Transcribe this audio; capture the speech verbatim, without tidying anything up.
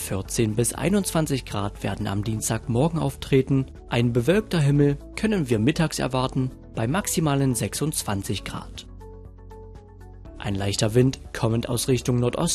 vierzehn bis einundzwanzig Grad werden am Dienstagmorgen auftreten. Ein bewölkter Himmel können wir mittags erwarten bei maximalen sechsundzwanzig Grad. Ein leichter Wind kommend aus Richtung Nordosten